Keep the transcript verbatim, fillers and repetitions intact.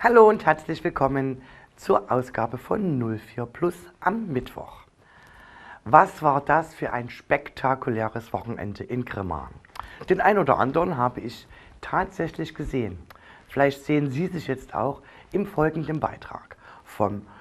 Hallo und herzlich willkommen zur Ausgabe von null vier Plus am Mittwoch. Was war das für ein spektakuläres Wochenende in Grimma? Den einen oder anderen habe ich tatsächlich gesehen. Vielleicht sehen Sie sich jetzt auch im folgenden Beitrag vom